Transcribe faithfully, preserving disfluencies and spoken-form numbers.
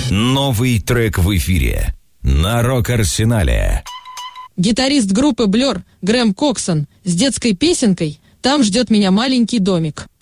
Новый трек в эфире на Рок-Арсенале. Гитарист группы Blur Грэм Коксон с детской песенкой «Там ждет меня маленький домик».